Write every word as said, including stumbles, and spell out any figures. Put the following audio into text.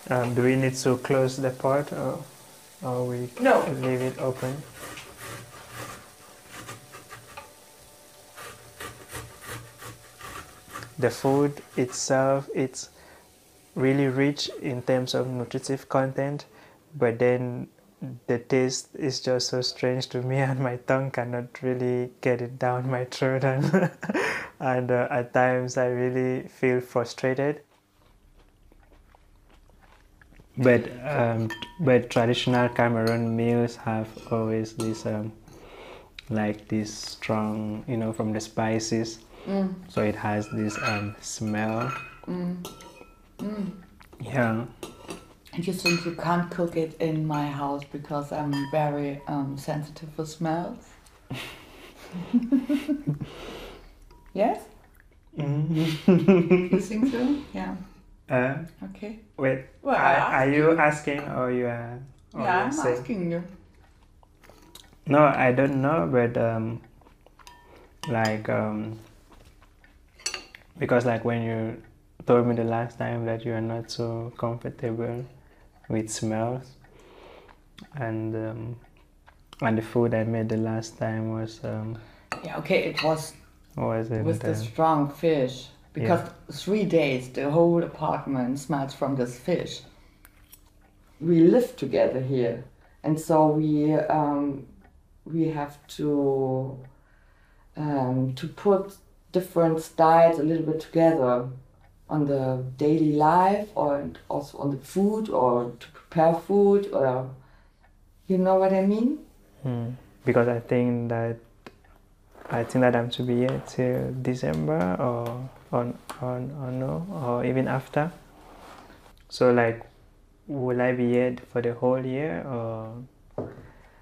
Um, do we need to close the pot, or, or we No. leave it open? The food itself, it's really rich in terms of nutritive content, but then the taste is just so strange to me, and my tongue cannot really get it down my throat, and, and uh, at times I really feel frustrated. But um, but traditional Cameroon meals have always this um, like this strong, you know, from the spices. Mm. So it has this um, smell. Mm. Mm. Yeah. And you think you can't cook it in my house because I'm very um, sensitive for smells? Yes? Mm. You think so? Yeah. Uh, Okay. wait, Well, are, are you asking, or you are? Or Yeah, you I'm say? asking you. No, I don't know, but um, like um, because like when you told me the last time that you are not so comfortable with smells, and um, and the food I made the last time was um, Yeah, okay, it was wasn't with the uh, strong fish. Because yeah. three days the whole apartment smells from this fish. We live together here, and so we um, we have to um, to put different styles a little bit together on the daily life, or also on the food, or to prepare food, or you know what I mean? Hmm. Because I think that I think that I'm to be here till December, or or, or, or no, or even after. So like, will I be here for the whole year, or